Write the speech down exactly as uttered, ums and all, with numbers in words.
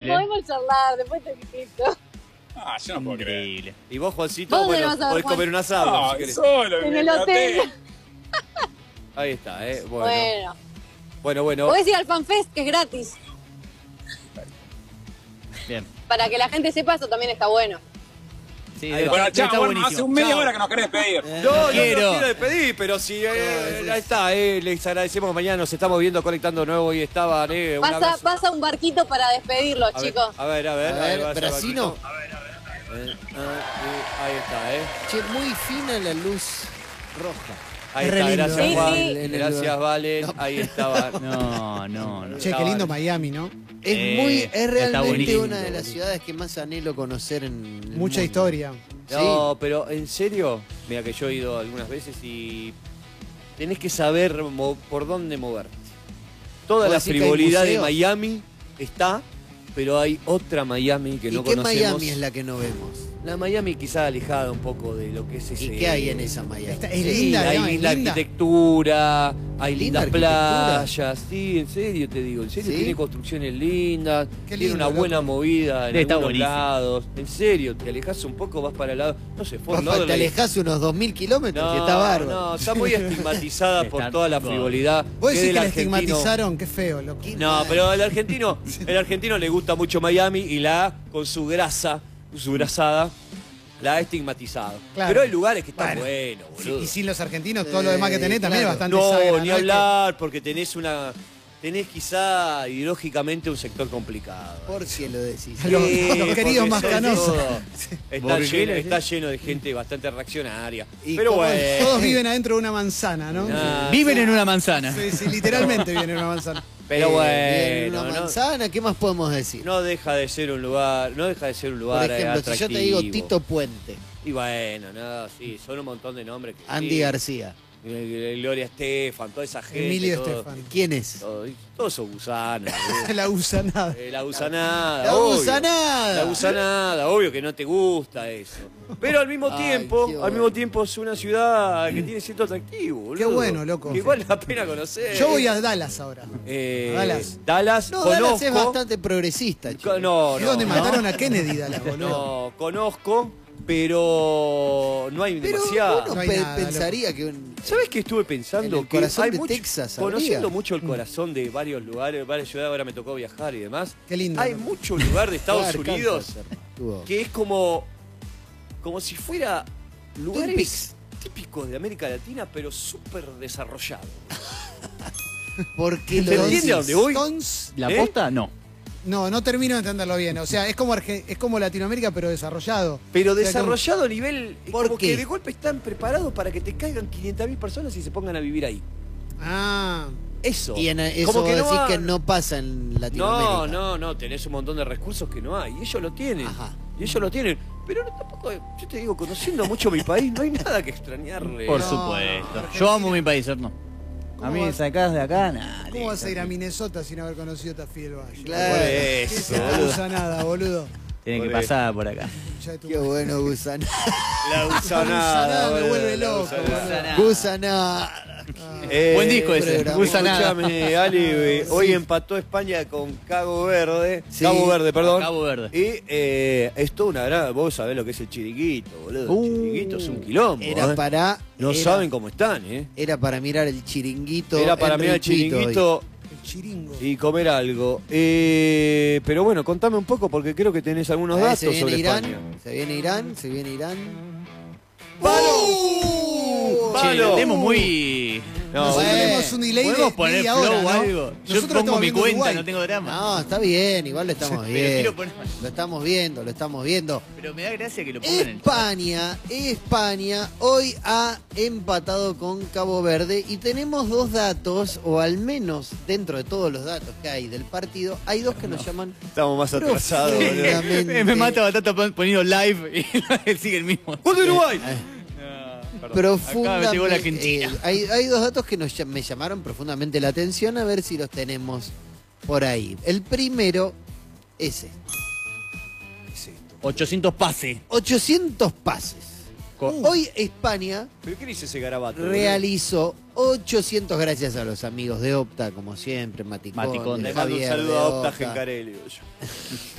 podemos charlar, después te invito. Ah, yo no puedo creer. Increíble. Y vos, Juancito, ¿Vos bueno, dónde vas a ver, podés Juan? comer un asado No, si querés. solo En el hotel. Ahí está, ¿eh? Bueno, Bueno. bueno. bueno. Podés ir al FanFest, que es gratis. Bien. Para que la gente sepa, eso también está bueno. Sí, Ahí debe- va. Bueno, debe chao, estar bueno, buenísimo. hace un media Chao. hora que nos querés despedir. No, no, no quiero. quiero despedir, pero sí, eh, ahí está, eh, les agradecemos. Mañana nos estamos viendo, conectando nuevo y estaban, eh, un Pasa, abrazo. pasa un barquito para despedirlos, A ver, chicos. A ver, a ver. A ver, va a ser Brasino. Barquito. Eh, ah, eh, ahí está, eh. Che, muy fina la luz roja. Ahí Es re está, lindo, gracias ¿eh? Juan, Sí, sí. gracias Valen, No. ahí estaba. No, no, no. Che, qué lindo Miami, ¿no? Es Eh, muy, está es realmente buenísimo. una de las ciudades que más anhelo conocer en el Mucha mundo. historia. No, pero en serio, mira que yo he ido algunas veces y tenés que saber mo- por dónde moverte. Toda ¿Vos la decís que hay frivolidad de museos? Miami está, pero hay otra Miami que ¿Y no qué conocemos. Miami es la que no vemos? La Miami quizá alejada un poco de lo que es ese... ¿Y qué hay en esa Miami? Está- es Sí, linda, hay digamos, es linda linda. arquitectura, hay ¿Linda lindas arquitectura? playas, sí, en serio te digo, en serio ¿Sí? tiene construcciones lindas, Qué tiene lindo, una buena loco. movida en Está algunos buenísimo. lados, en serio, te alejas un poco, vas para el lado, no sé, Fort Papá, te Lauderdale- alejás unos dos mil kilómetros no, y está bárbaro. no, está muy estigmatizada por Está toda la todo. frivolidad. Vos que decís del que la argentino- estigmatizaron, qué feo, loco. No, pero al argentino, el argentino le gusta mucho Miami y la ha, con su grasa, su grasada, la ha estigmatizado. Claro. Pero hay lugares que están Bueno, buenos, boludo. Y sin los argentinos, todo lo demás que tenés Eh, también claro. es bastante No, sagra, ni ¿no? Es que- hablar, porque tenés una. Tenés quizá ideológicamente un sector complicado. ¿Por qué lo decís? Los- Sí, los queridos porque más son canosos. todo- Está ¿Por qué lleno, le está decís? lleno de gente bastante reaccionaria. ¿Y Pero cómo- bueno. Todos viven adentro de una manzana, ¿no? Ah, Viven en una manzana. Sí, sí, literalmente viven en una manzana. Pero Eh, bueno, una no, manzana, ¿qué más podemos decir? no deja de ser un lugar, no deja de ser un Por lugar ejemplo, si atractivo. yo te digo Tito Puente, Y bueno, no, sí, son un montón de nombres. Que Andy sí. García, Eh, Gloria Estefan, toda esa gente. Emilio todo- Estefan. ¿quién es? todo- Todos esos gusanos. boludo. La usa nada. Eh, la gusanada. La obvio. gusanada. La gusanada, obvio que no te gusta eso. Pero al mismo Ay, tiempo, qué al bueno. mismo tiempo es una ciudad que tiene cierto atractivo, boludo. Qué bueno, loco. Que vale la pena conocer. Yo voy a Dallas ahora. Eh, a Dallas. Dallas, No, conozco. Dallas es bastante progresista, chico. Co- No, Es no, donde no. mataron a Kennedy, Dallas, boludo. No, conozco, pero no hay Pero demasiado. uno No hay pe- nada, pensaría que un- ¿Sabes qué estuve pensando? En el que corazón hay de mucho, Texas habría. conociendo mucho el corazón de varios lugares, varias ciudades, ahora me tocó viajar y demás. Qué lindo, Hay loco. mucho lugar de Estados Jugar Unidos Kansas, hermano. Estuvo- que es como, como si fuera lugares Peaks. típicos de América Latina, pero súper desarrollados. ¿Por qué lo ¿Se entiende decís? a dónde voy? Stones, ¿La ¿Eh? posta? No. no, no termino de entenderlo bien. O sea, es como, Arge- es como Latinoamérica, pero desarrollado. Pero O sea, desarrollado a nivel, ¿Por como qué? que de golpe están preparados para que te caigan quinientas mil personas y se pongan a vivir ahí. Ah, Eso. Y en eso Como vos que no decís ha- que no pasa en Latinoamérica. No, no, no, tenés un montón de recursos que no hay. Y ellos lo tienen. Ajá. Y ellos lo tienen. Pero no, tampoco, yo te digo, conociendo mucho mi país, no hay nada que extrañarle. Por No, supuesto. Argentina. Yo amo mi país, ¿no? A ¿Cómo mí vas- sacás de acá, nada. ¿cómo vas a ir a Minnesota sin haber conocido Tafí del Valle? Claro. Por ¿Qué eso, es esta boludo. usa nada, boludo? Tiene que Por pasar por acá. Ya de tu Qué bueno, gusana. La gusanada gusanada, me boludo, vuelve la loco, gusanada. boludo. Gusana. Eh, Buen disco ese, programa. Gusanada. Escúchame, Ali, eh, hoy empató España con Cabo Verde. Sí. Cabo Verde, perdón. Cabo Verde. Y eh, es toda una gran. Vos sabés lo que es el chiringuito, boludo. Uh, el chiringuito es un quilombo. Era eh. para. No era- saben cómo están, ¿eh? Era para mirar el chiringuito. Era para mirar el Enriquito chiringuito El chiringo. y comer algo. Eh, pero bueno, contame un poco porque creo que tenés algunos hoy. Ah, datos se viene sobre Irán. España. Se viene Irán. Se viene Irán. ¡Palo! Che, ¡Palo! lo tenemos muy. No, Nosotros bueno. tenemos un delay de ¿Podemos poner media flow hora, o ¿no? algo? Yo Nosotros pongo estamos mi viendo cuenta, Uruguay. no tengo drama. No, está bien. Igual lo estamos Pero viendo. quiero poner- Lo estamos viendo, lo estamos viendo. Pero me da gracia que lo pongan en el chat. España, España hoy ha empatado con Cabo Verde y tenemos dos datos, o al menos dentro de todos los datos que hay del partido, hay dos que nos llaman Estamos más atrasados, boludo. profundamente. Me, me mata Batata pon- poniendo live y él sigue el mismo. ¡Gol de Uruguay! Perdón. Profundamente. Acá me llegó la Argentina. eh, hay, hay dos datos que nos, llam- me llamaron profundamente la atención, a ver si los tenemos por ahí. El primero es este. ochocientos pases. ochocientos pases. Hoy España ¿Pero qué dice ese garabato? boludo? realizó ochocientos gracias a los amigos de Opta, como siempre, Maticón, Maticón, Le mando un Javier saludo de a Opta Opta. Gencarelli. yo.